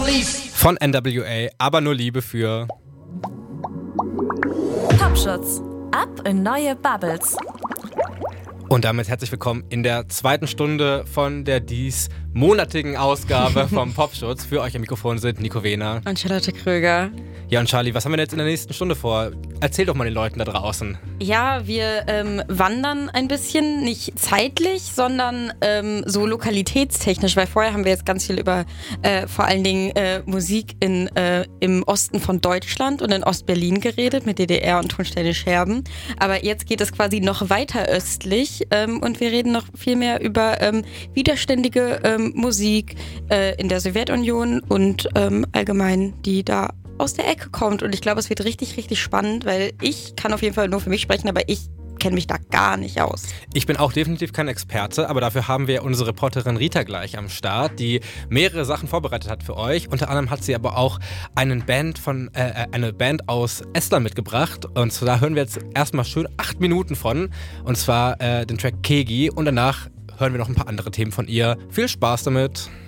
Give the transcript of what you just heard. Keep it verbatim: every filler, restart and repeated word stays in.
Police. Von N W A, aber nur Liebe für Popschutz. Ab in neue Bubbles. Und damit herzlich willkommen in der zweiten Stunde von der diesmonatigen Ausgabe vom Popschutz. Für euch am Mikrofon sind Nico Wehner und Charlotte Kröger. Ja, und Charlie, was haben wir denn jetzt in der nächsten Stunde vor? Erzähl doch mal den Leuten da draußen. Ja, wir ähm, wandern ein bisschen, nicht zeitlich, sondern ähm, so lokalitätstechnisch, weil vorher haben wir jetzt ganz viel über äh, vor allen Dingen äh, Musik in, äh, im Osten von Deutschland und in Ostberlin geredet, mit D D R und Tonsteine Scherben. Aber jetzt geht es quasi noch weiter östlich ähm, und wir reden noch viel mehr über ähm, widerständige ähm, Musik äh, in der Sowjetunion und ähm, allgemein, die da aus der Ecke kommt. Und ich glaube, es wird richtig, richtig spannend, weil ich kann auf jeden Fall nur für mich sprechen, aber ich kenne mich da gar nicht aus. Ich bin auch definitiv kein Experte, aber dafür haben wir unsere Reporterin Rita gleich am Start, die mehrere Sachen vorbereitet hat für euch. Unter anderem hat sie aber auch einen Band von, äh, eine Band aus Estland mitgebracht. Und so, da hören wir jetzt erstmal schön acht Minuten von. Und zwar äh, den Track Kegi. Und danach hören wir noch ein paar andere Themen von ihr. Viel Spaß damit!